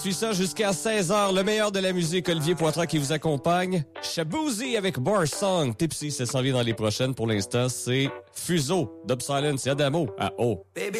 Suis ça jusqu'à 16h, le meilleur de la musique, Olivier Poitras qui vous accompagne. Shaboozey avec Bar Song. Tipsy, ça s'en vient dans les prochaines. Pour l'instant, c'est Fuseau, Dub Silence et Adamo à O. Baby,